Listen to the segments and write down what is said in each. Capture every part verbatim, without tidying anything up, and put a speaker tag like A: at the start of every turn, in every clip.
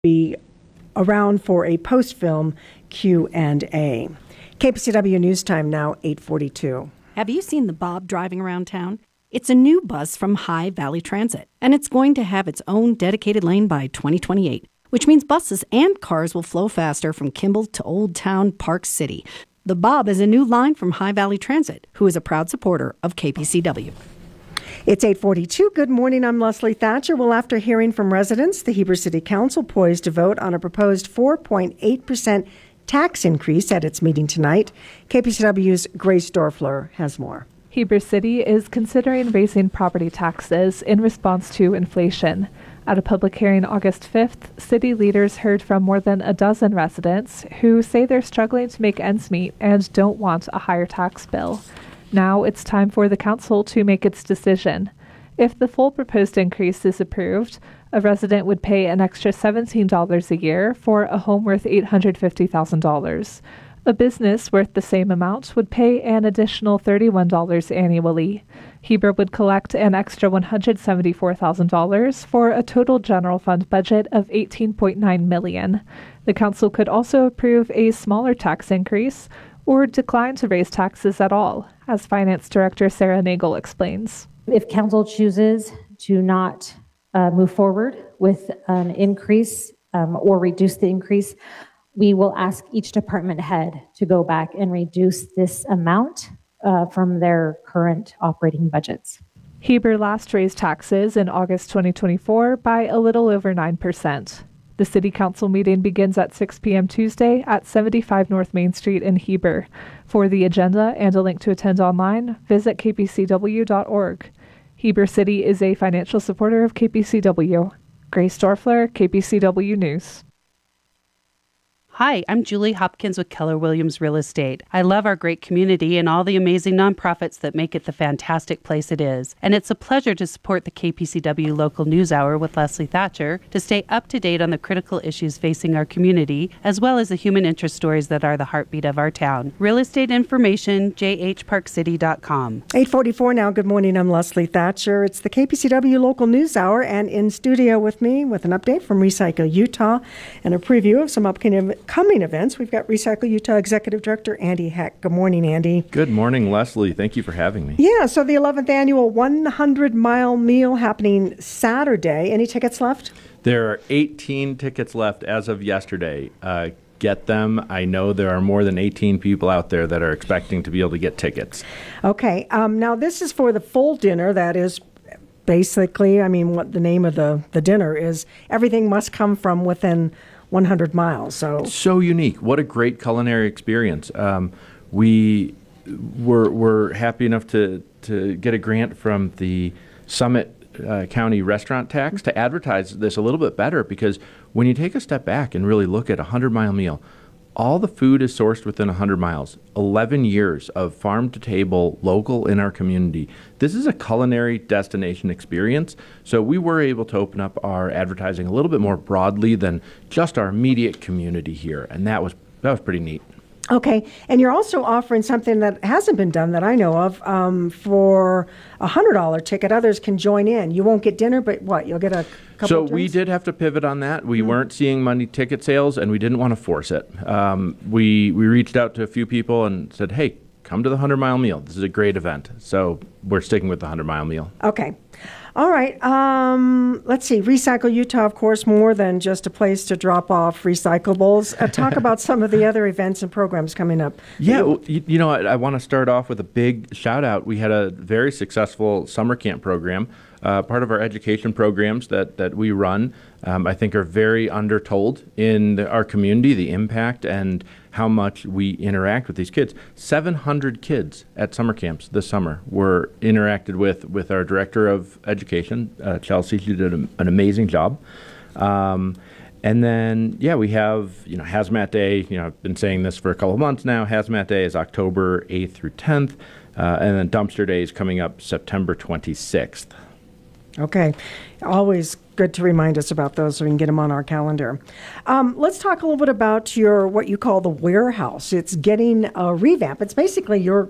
A: be around for a post-film Q and A. K P C W News Time now, eight forty-two.
B: Have you seen the Bob driving around town? It's a new bus from High Valley Transit, and it's going to have its own dedicated lane by twenty twenty-eight, which means buses and cars will flow faster from Kimball to Old Town Park City. The Bob is a new line from High Valley Transit, who is a proud supporter of K P C W.
A: It's eight forty-two. Good morning. I'm Leslie Thatcher. Well, after hearing from residents, the Heber City Council poised to vote on a proposed four point eight percent tax increase at its meeting tonight. K P C W's Grace Dorfler has more.
C: Heber City is considering raising property taxes in response to inflation. At a public hearing August fifth, city leaders heard from more than a dozen residents who say they're struggling to make ends meet and don't want a higher tax bill. Now it's time for the council to make its decision. If the full proposed increase is approved, a resident would pay an extra seventeen dollars a year for a home worth eight hundred fifty thousand dollars. A business worth the same amount would pay an additional thirty-one dollars annually. Heber would collect an extra one hundred seventy-four thousand dollars for a total general fund budget of eighteen point nine million dollars. The council could also approve a smaller tax increase or decline to raise taxes at all, as Finance Director Sarah Nagel explains.
D: If council chooses to not uh, move forward with an increase um, or reduce the increase, we will ask each department head to go back and reduce this amount uh, from their current operating budgets.
C: Heber last raised taxes in August twenty twenty-four by a little over nine percent. The City Council meeting begins at six p.m. Tuesday at seventy-five North Main Street in Heber. For the agenda and a link to attend online, visit k p c w dot org. Heber City is a financial supporter of K P C W. Grace Dorfler, K P C W News.
E: Hi, I'm Julie Hopkins with Keller Williams Real Estate. I love our great community and all the amazing nonprofits that make it the fantastic place it is. And it's a pleasure to support the K P C W Local News Hour with Leslie Thatcher to stay up to date on the critical issues facing our community, as well as the human interest stories that are the heartbeat of our town. Real estate information, j h park city dot com.
A: eight forty-four now. Good morning. I'm Leslie Thatcher. It's the K P C W Local News Hour, and in studio with me with an update from Recycle Utah and a preview of some upcoming Coming events. We've got Recycle Utah Executive Director Andy Heck. Good morning, Andy.
F: Good morning, Leslie. Thank you for having me.
A: Yeah, so the eleventh annual one hundred mile meal happening Saturday. Any tickets left?
F: There are eighteen tickets left as of yesterday. Uh, get them. I know there are more than eighteen people out there that are expecting to be able to get tickets.
A: Okay. Um, now, this is for the full dinner. That is basically, I mean, what the name of the, the dinner is. Everything must come from within one hundred miles. So
F: so unique. What a great culinary experience. Um, we were were happy enough to to get a grant from the Summit uh, County Restaurant Tax to advertise this a little bit better, because when you take a step back and really look at a hundred mile meal, all the food is sourced within one hundred miles. eleven years of farm to table, local in our community. This is a culinary destination experience. So we were able to open up our advertising a little bit more broadly than just our immediate community here. And that was that was pretty neat.
A: Okay. And you're also offering something that hasn't been done that I know of. Um, for a one hundred dollars ticket, others can join in. You won't get dinner, but what? You'll get a couple
F: So
A: of drinks?
F: we did have to pivot on that. We mm-hmm. weren't seeing money ticket sales, and we didn't want to force it. Um, we, we reached out to a few people and said, hey, come to the one hundred mile meal. This is a great event. So we're sticking with the one hundred mile meal.
A: Okay. All right. Um, let's see. Recycle Utah, of course, more than just a place to drop off recyclables. Uh, talk about some of the other events and programs coming up.
F: Yeah. Well, you, you know, I, I want to start off with a big shout out. We had a very successful summer camp program. Uh, part of our education programs that, that we run, um, I think, are very undertold in the, our community, the impact and how much we interact with these kids. seven hundred kids at summer camps this summer were interacted with with our director of education, uh, Chelsea. She did a, an amazing job. Um, and then, yeah, we have, you know, Hazmat Day. You know, I've been saying this for a couple of months now. Hazmat Day is October eighth through tenth. Uh, and then Dumpster Day is coming up September twenty-sixth.
A: Okay. Always good to remind us about those so we can get them on our calendar. Um, let's talk a little bit about your what you call the warehouse. It's getting a revamp. It's basically your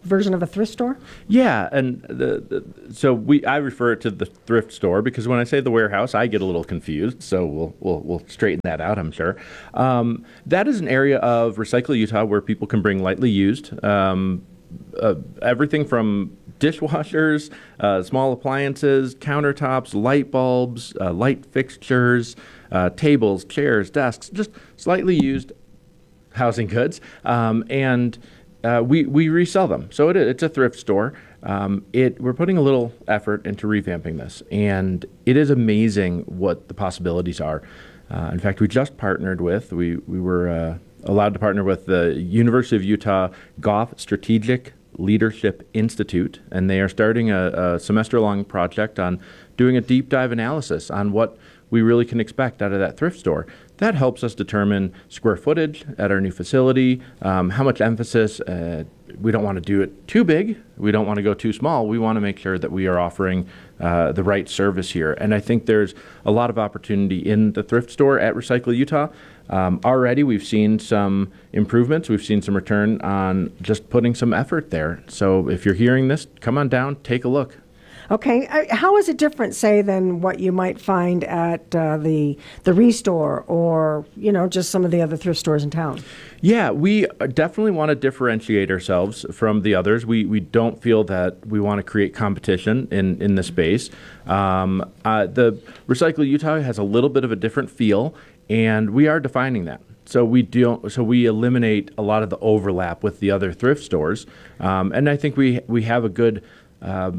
A: version of a thrift store?
F: Yeah, and the, the, so we I refer to the thrift store because when I say the warehouse, I get a little confused. So we'll we'll, we'll straighten that out, I'm sure. Um, that is an area of Recycle Utah where people can bring lightly used um, uh, everything from dishwashers, uh, small appliances, countertops, light bulbs, uh, light fixtures, uh, tables, chairs, desks, just slightly used housing goods, um, and Uh, we, we resell them. So it, it's a thrift store. Um, it we're putting a little effort into revamping this, and it is amazing what the possibilities are. Uh, in fact, we just partnered with, we, we were uh, allowed to partner with the University of Utah Goff Strategic Leadership Institute, and they are starting a, a semester-long project on doing a deep dive analysis on what we really can expect out of that thrift store. That helps us determine square footage at our new facility, um, how much emphasis. Uh, we don't want to do it too big. We don't want to go too small. We want to make sure that we are offering uh, the right service here. And I think there's a lot of opportunity in the thrift store at Recycle Utah. Um, already we've seen some improvements. We've seen some return on just putting some effort there. So if you're hearing this, come on down, take a look.
A: Okay, uh, how is it different, say, than what you might find at uh, the the Restore or, you know, just some of the other thrift stores in town?
F: Yeah, we definitely want to differentiate ourselves from the others. We we don't feel that we want to create competition in, in the space. Um, uh, the Recycle Utah has a little bit of a different feel, and we are defining that. So we don't. So we eliminate a lot of the overlap with the other thrift stores, um, and I think we we have a good Uh,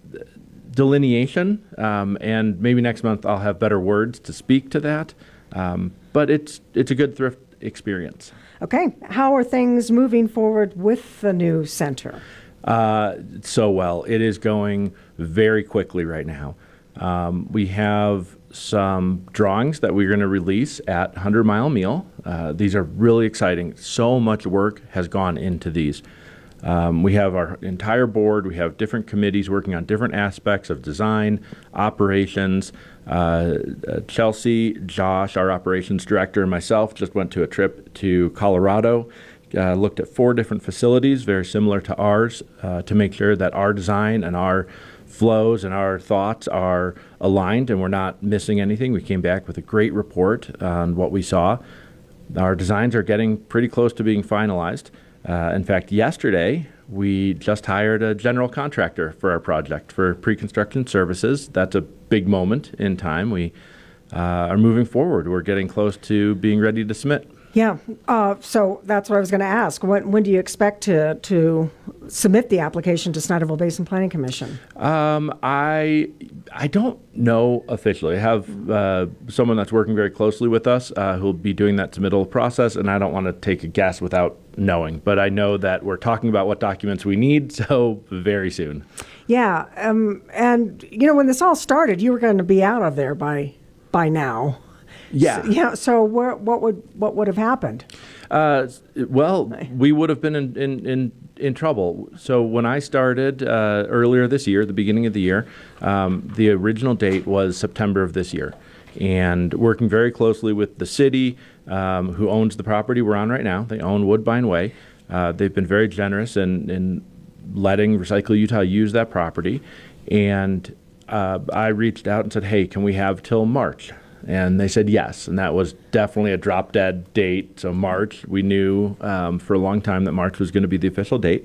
F: delineation, um, and maybe next month I'll have better words to speak to that. Um, but it's it's a good thrift experience.
A: Okay, how are things moving forward with the new center?
F: Uh, so well, it is going very quickly right now. Um, we have some drawings that we're going to release at Hundred Mile Meal. Uh, these are really exciting. So much work has gone into these. Um, we have our entire board. We have different committees working on different aspects of design, operations. Uh, uh, Chelsea, Josh, our operations director, and myself just went to a trip to Colorado, uh, looked at four different facilities, very similar to ours, uh, to make sure that our design and our flows and our thoughts are aligned and we're not missing anything. We came back with a great report on what we saw. Our designs are getting pretty close to being finalized. Uh, in fact, yesterday, we just hired a general contractor for our project for pre-construction services. That's a big moment in time. We uh, are moving forward. We're getting close to being ready to submit.
A: Yeah, uh, so that's what I was going to ask. When, when do you expect to to submit the application to Snyderville Basin Planning Commission?
F: Um, I I don't know officially. I have uh, someone that's working very closely with us uh, who'll be doing that submittal process, and I don't want to take a guess without knowing. But I know that we're talking about what documents we need, so very soon.
A: Yeah, um, and you know, when this all started, you were going to be out of there by by now.
F: Yeah.
A: So, yeah. So where, what would what would have happened?
F: Uh, well, we would have been in, in, in, in trouble. So when I started uh, earlier this year, the beginning of the year, um, the original date was September of this year. And working very closely with the city, um, who owns the property we're on right now, they own Woodbine Way. Uh, they've been very generous in, in letting Recycle Utah use that property. And uh, I reached out and said, hey, can we have till March? And they said yes, and that was definitely a drop-dead date. So March, we knew um, for a long time that March was going to be the official date.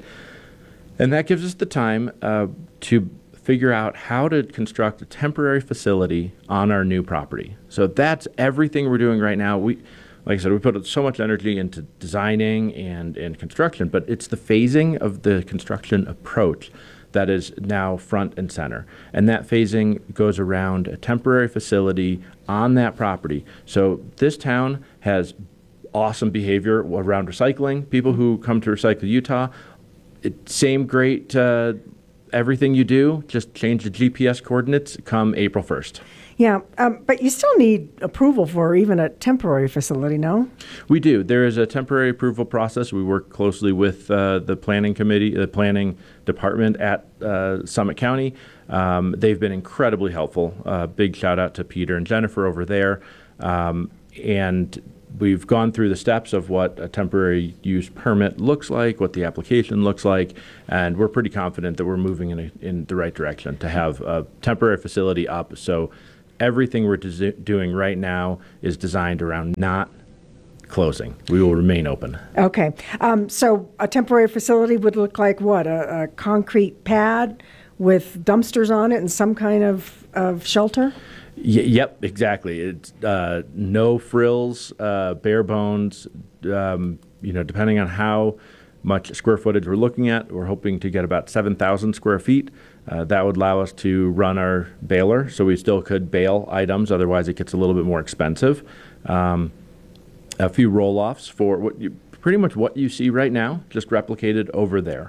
F: And that gives us the time uh, to figure out how to construct a temporary facility on our new property. So that's everything we're doing right now. We, like I said, we put so much energy into designing and, and construction, but it's the phasing of the construction approach that is now front and center. And that phasing goes around a temporary facility on that property. So this town has awesome behavior around recycling. People who come to Recycle Utah, it, same great uh, everything you do, just change the G P S coordinates come April first.
A: Yeah, um, but you still need approval for even a temporary facility, no?
F: We do. There is a temporary approval process. We work closely with uh, the planning committee, the planning department at uh, Summit County. Um, they've been incredibly helpful. Uh, big shout out to Peter and Jennifer over there. Um, and we've gone through the steps of what a temporary use permit looks like, what the application looks like, and we're pretty confident that we're moving in, a, in the right direction to have a temporary facility up. So everything we're des- doing right now is designed around not closing. We will remain open.
A: Okay. Um, so a temporary facility would look like what? A, a concrete pad with dumpsters on it and some kind of, of shelter?
F: Y- yep, exactly. It's uh, no frills, uh, bare bones. Um, you know, depending on how much square footage we're looking at, we're hoping to get about seven thousand square feet. Uh, that would allow us to run our baler, so we still could bale items. Otherwise, it gets a little bit more expensive. Um, a few roll-offs for what you, pretty much what you see right now, just replicated over there.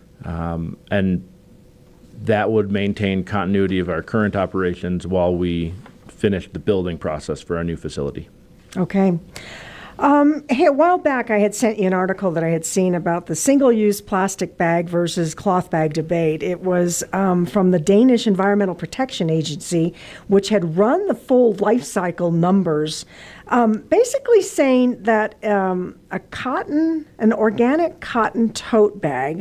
F: Um, and that would maintain continuity of our current operations while we finish the building process for our new facility.
A: Okay. Um, hey, a while back, I had sent you an article that I had seen about the single-use plastic bag versus cloth bag debate. It was um, from the Danish Environmental Protection Agency, which had run the full life cycle numbers, um, basically saying that um, a cotton, an organic cotton tote bag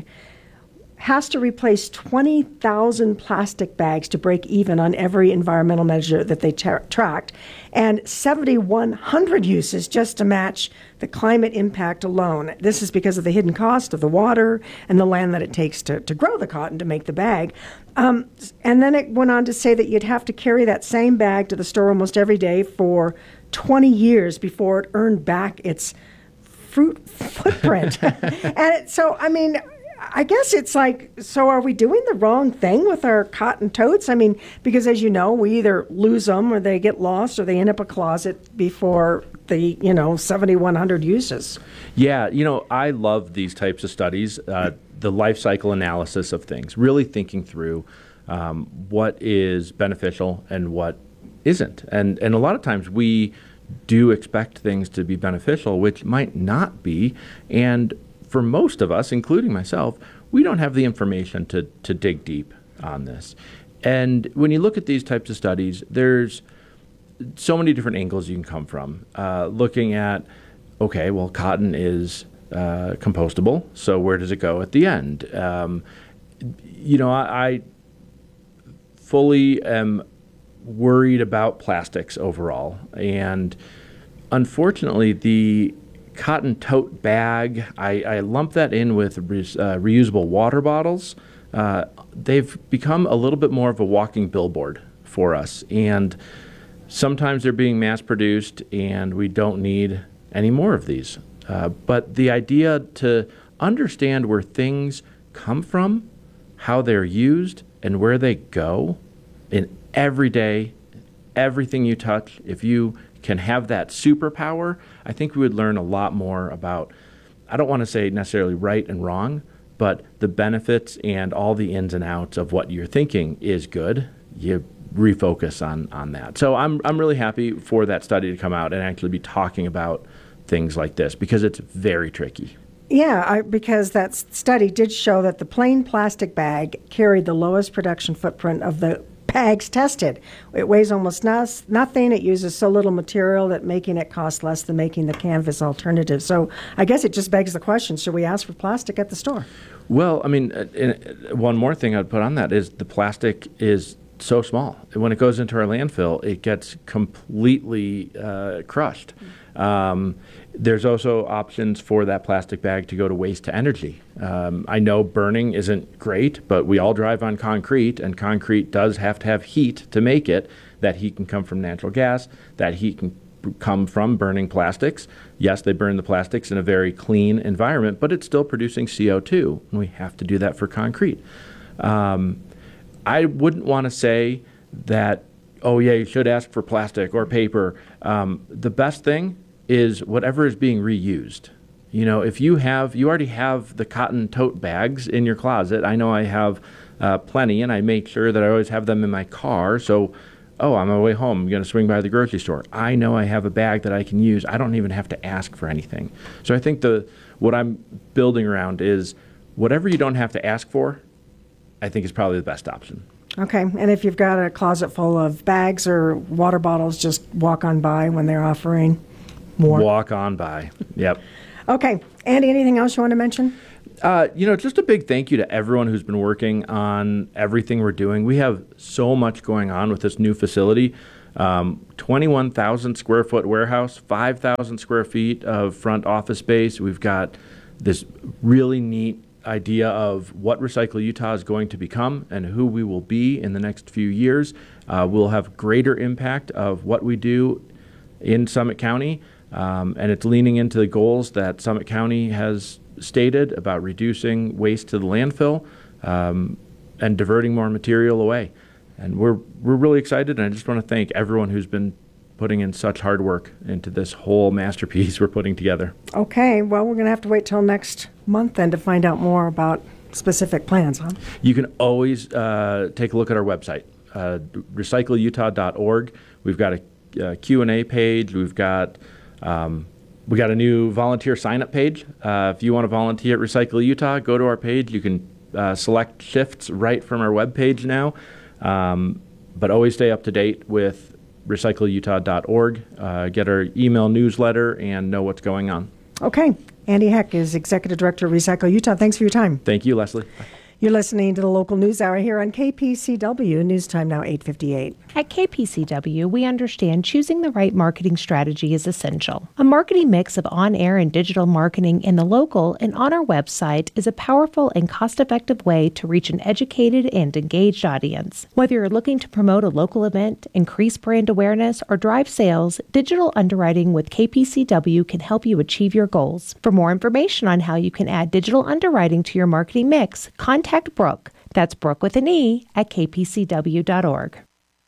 A: has to replace twenty thousand plastic bags to break even on every environmental measure that they tra- tracked, and seven thousand one hundred uses just to match the climate impact alone. This is because of the hidden cost of the water and the land that it takes to, to grow the cotton to make the bag. Um, and then it went on to say that you'd have to carry that same bag to the store almost every day for twenty years before it earned back its fruit footprint. And it, so, I mean, I guess it's like, so are we doing the wrong thing with our cotton totes? I mean, because as you know, we either lose them or they get lost or they end up a closet before the, you know, seven thousand one hundred uses.
F: Yeah, you know, I love these types of studies, uh, the life cycle analysis of things, really thinking through um, what is beneficial and what isn't. And, and a lot of times we do expect things to be beneficial, which might not be. And for most of us, including myself, we don't have the information to, to dig deep on this. And when you look at these types of studies, there's so many different angles you can come from. Uh, looking at, okay, well, cotton is uh, compostable, so where does it go at the end? Um, you know, I, I fully am worried about plastics overall. And unfortunately, the cotton tote bag, I, I lump that in with re, uh, reusable water bottles. Uh, they've become a little bit more of a walking billboard for us. And sometimes they're being mass produced and we don't need any more of these. Uh, but the idea to understand where things come from, how they're used, and where they go in every day, everything you touch, if you can have that superpower, I think we would learn a lot more about, I don't want to say necessarily right and wrong, but the benefits and all the ins and outs of what you're thinking is good. You refocus on, on that. So I'm I'm really happy for that study to come out and actually be talking about things like this because it's very tricky.
A: Yeah, I, because that s- study did show that the plain plastic bag carried the lowest production footprint of the bags tested. It weighs almost nos- nothing. It uses so little material that making it costs less than making the canvas alternative. So I guess it just begs the question, should we ask for plastic at the store?
F: Well, I mean, uh, uh, one more thing I'd put on that is the plastic is so small. When it goes into our landfill, it gets completely uh, crushed. Um, there's also options for that plastic bag to go to waste to energy. Um, I know burning isn't great, but we all drive on concrete, and concrete does have to have heat to make it. That heat can come from natural gas. That heat can come from burning plastics. Yes, they burn the plastics in a very clean environment, but it's still producing C O two, and we have to do that for concrete. Um, I wouldn't want to say that, oh, yeah, you should ask for plastic or paper. Um, the best thing is whatever is being reused. You know, if you have, you already have the cotton tote bags in your closet. I know I have uh, plenty, and I make sure that I always have them in my car. So, oh, I'm on my way home. I'm going to swing by the grocery store. I know I have a bag that I can use. I don't even have to ask for anything. So I think the what I'm building around is whatever you don't have to ask for, I think is probably the best option.
A: Okay, and if you've got a closet full of bags or water bottles, just walk on by when they're offering more.
F: Walk on by. Yep.
A: Okay. Andy, anything else you want to mention?
F: Uh, you know, just a big thank you to everyone who's been working on everything we're doing. We have so much going on with this new facility. Um, twenty-one thousand square foot warehouse, five thousand square feet of front office space. We've got this really neat idea of what Recycle Utah is going to become and who we will be in the next few years. Uh, we'll have greater impact of what we do in Summit County, um, and it's leaning into the goals that Summit County has stated about reducing waste to the landfill um, and diverting more material away. And we're we're really excited, and I just want to thank everyone who's been putting in such hard work into this whole masterpiece we're putting together.
A: Okay, well, we're going to have to wait till next month then to find out more about specific plans, huh?
F: You can always uh, take a look at our website, uh, recycle utah dot org. We've got a, a Q and A page. We've got um, we got a new volunteer sign-up page. Uh, if you want to volunteer at Recycle Utah, go to our page. You can uh, select shifts right from our webpage now. Um, but always stay up to date with recycle utah dot org, uh, get our email newsletter, and know what's going on.
A: Okay. Andy Heck is Executive Director of Recycle Utah. Thanks for your time.
F: Thank you, Leslie.
A: You're listening to the Local News Hour here on K P C W. News time now eight fifty-eight.
G: At K P C W, we understand choosing the right marketing strategy is essential. A marketing mix of on-air and digital marketing in the local and on our website is a powerful and cost-effective way to reach an educated and engaged audience. Whether you're looking to promote a local event, increase brand awareness, or drive sales, digital underwriting with K P C W can help you achieve your goals. For more information on how you can add digital underwriting to your marketing mix, contact Brooke. That's Brooke with an E at k p c w dot org.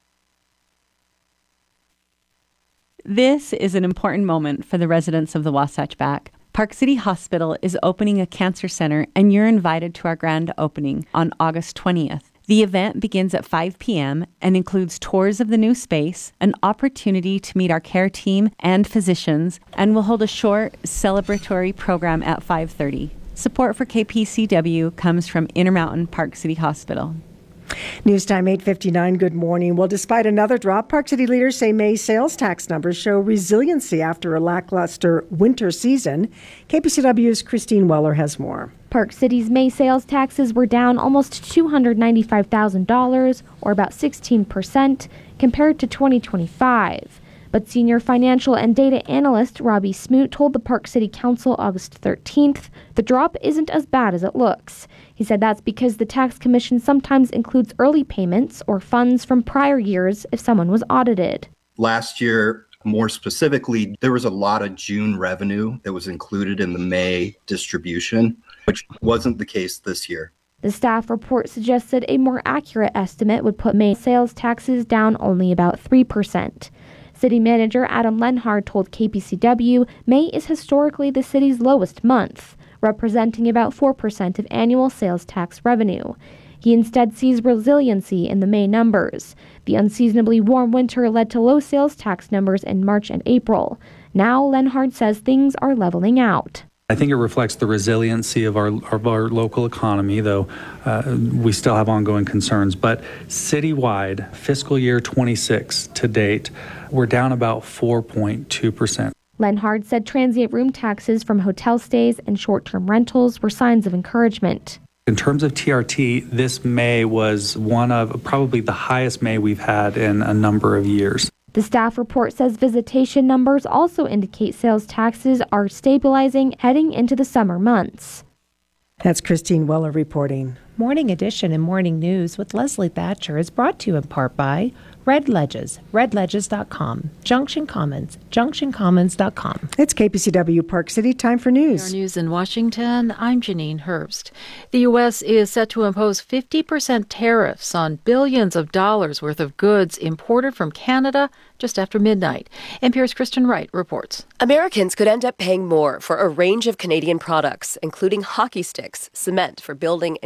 H: This is an important moment for the residents of the Wasatch Back. Park City Hospital is opening a cancer center, and you're invited to our grand opening on August twentieth. The event begins at five p.m. and includes tours of the new space, an opportunity to meet our care team and physicians, and we'll hold a short celebratory program at five thirty. Support for K P C W comes from Intermountain Park City Hospital.
A: News time eight fifty-nine. Good morning. Well, despite another drop, Park City leaders say May's sales tax numbers show resiliency after a lackluster winter season. K P C W's Christine Weller has more.
I: Park City's May sales taxes were down almost two hundred ninety-five thousand dollars, or about sixteen percent, compared to twenty twenty-five. But senior financial and data analyst Robbie Smoot told the Park City Council August thirteenth the drop isn't as bad as it looks. He said that's because the tax commission sometimes includes early payments or funds from prior years if someone was audited.
J: Last year, more specifically, there was a lot of June revenue that was included in the May distribution, which wasn't the case this year.
I: The staff report suggested a more accurate estimate would put May sales taxes down only about three percent. City Manager Adam Lenhard told K P C W May is historically the city's lowest month, representing about four percent of annual sales tax revenue. He instead sees resiliency in the May numbers. The unseasonably warm winter led to low sales tax numbers in March and April. Now, Lenhard says things are leveling out.
K: I think it reflects the resiliency of our of our local economy, though uh, we still have ongoing concerns. But citywide, fiscal year twenty-six to date, we're down about four point two percent.
I: Lenhard said transient room taxes from hotel stays and short-term rentals were signs of encouragement.
K: In terms of T R T, this May was one of probably the highest May we've had in a number of years.
I: The staff report says visitation numbers also indicate sales taxes are stabilizing heading into the summer months.
A: That's Christine Weller reporting.
G: Morning Edition and Morning News with Leslie Thatcher is brought to you in part by Red Ledges, red ledges dot com, Junction Commons, junction commons dot com.
A: It's K P C W Park City. Time for news.
L: Our news in Washington, I'm Janine Herbst. The U S is set to impose fifty percent tariffs on billions of dollars worth of goods imported from Canada just after midnight. N P R's Kristen Wright reports.
M: Americans could end up paying more for a range of Canadian products, including hockey sticks, cement for building and construction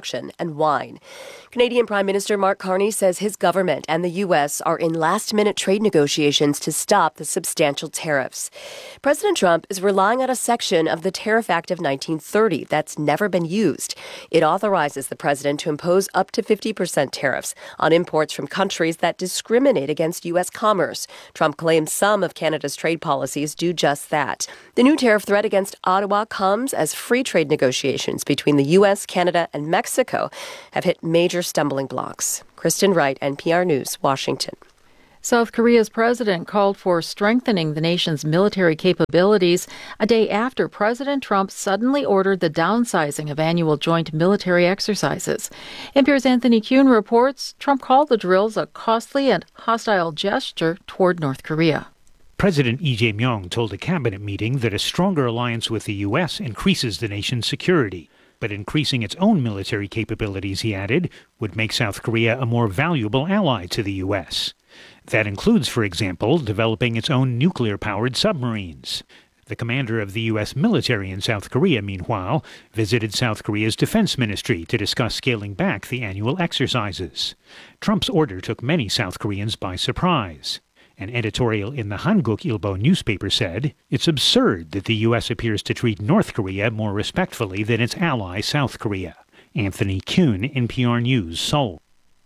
M: production and wine. Canadian Prime Minister Mark Carney says his government and the U S are in last-minute trade negotiations to stop the substantial tariffs. President Trump is relying on a section of the Tariff Act of nineteen thirty that's never been used. It authorizes the president to impose up to fifty percent tariffs on imports from countries that discriminate against U S commerce. Trump claims some of Canada's trade policies do just that. The new tariff threat against Ottawa comes as free trade negotiations between the U S, Canada, and Mexico have hit major stumbling blocks. Kristen Wright, N P R News, Washington.
L: South Korea's president called for strengthening the nation's military capabilities a day after President Trump suddenly ordered the downsizing of annual joint military exercises. N P R's Anthony Kuhn reports Trump called the drills a costly and hostile gesture toward North Korea.
N: President Lee Jae-myung told a cabinet meeting that a stronger alliance with the U S increases the nation's security. But increasing its own military capabilities, he added, would make South Korea a more valuable ally to the U S. That includes, for example, developing its own nuclear-powered submarines. The commander of the U S military in South Korea, meanwhile, visited South Korea's defense ministry to discuss scaling back the annual exercises. Trump's order took many South Koreans by surprise. An editorial in the Hanguk Ilbo newspaper said, it's absurd that the U S appears to treat North Korea more respectfully than its ally South Korea. Anthony Kuhn, N P R News, Seoul.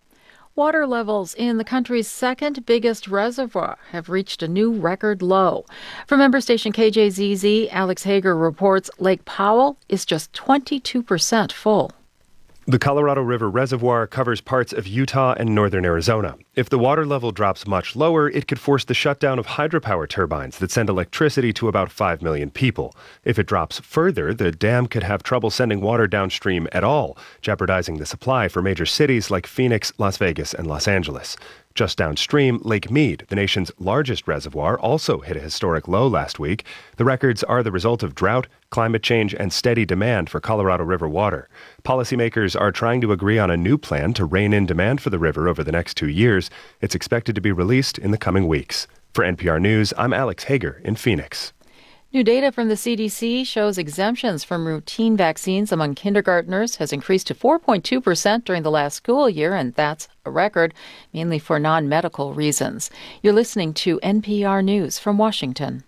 L: Water levels in the country's second biggest reservoir have reached a new record low. From member station K J Z Z, Alex Hager reports Lake Powell is just twenty-two percent full.
O: The Colorado River Reservoir covers parts of Utah and northern Arizona. If the water level drops much lower, it could force the shutdown of hydropower turbines that send electricity to about five million people. If it drops further, the dam could have trouble sending water downstream at all, jeopardizing the supply for major cities like Phoenix, Las Vegas, and Los Angeles. Just downstream, Lake Mead, the nation's largest reservoir, also hit a historic low last week. The records are the result of drought, climate change, and steady demand for Colorado River water. Policymakers are trying to agree on a new plan to rein in demand for the river over the next two years. It's expected to be released in the coming weeks. For N P R News, I'm Alex Hager in Phoenix.
L: New data from the C D C shows exemptions from routine vaccines among kindergartners has increased to four point two percent during the last school year, and that's a record, mainly for non-medical reasons. You're listening to N P R News from Washington.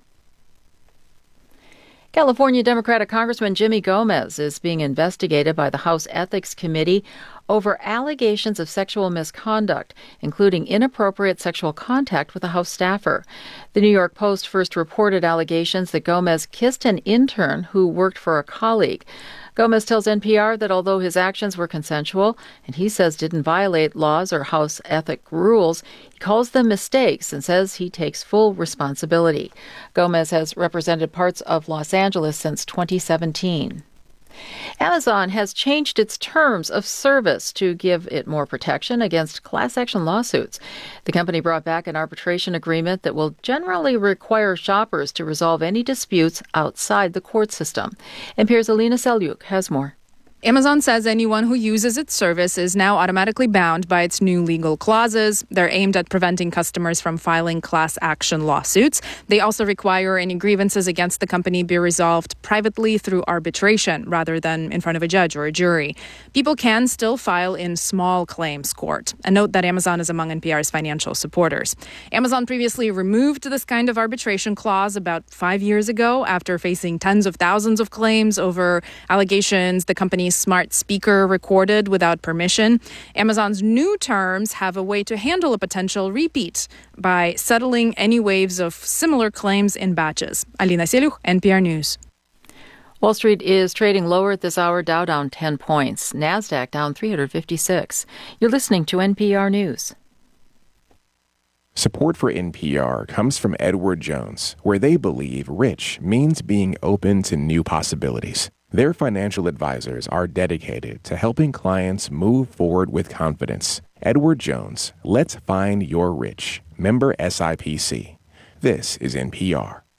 L: California Democratic Congressman Jimmy Gomez is being investigated by the House Ethics Committee over allegations of sexual misconduct, including inappropriate sexual contact with a House staffer. The New York Post first reported allegations that Gomez kissed an intern who worked for a colleague. Gomez tells N P R that although his actions were consensual and he says didn't violate laws or House ethic rules, he calls them mistakes and says he takes full responsibility. Gomez has represented parts of Los Angeles since twenty seventeen. Amazon has changed its terms of service to give it more protection against class action lawsuits. The company brought back an arbitration agreement that will generally require shoppers to resolve any disputes outside the court system. N P R's Alina Selyuk has more.
P: Amazon says anyone who uses its service is now automatically bound by its new legal clauses. They're aimed at preventing customers from filing class action lawsuits. They also require any grievances against the company be resolved privately through arbitration rather than in front of a judge or a jury. People can still file in small claims court. And note that Amazon is among N P R's financial supporters. Amazon previously removed this kind of arbitration clause about five years ago after facing tens of thousands of claims over allegations the company's smart speaker recorded without permission. Amazon's new terms have a way to handle a potential repeat by settling any waves of similar claims in batches. Alina Selyuk, N P R News.
L: Wall Street is trading lower at this hour, Dow down ten points, NASDAQ down three hundred fifty-six. You're listening to N P R News.
Q: Support for N P R comes from Edward Jones, where they believe rich means being open to new possibilities. Their financial advisors are dedicated to helping clients move forward with confidence. Edward Jones, let's find your rich. Member S I P C. This is N P R.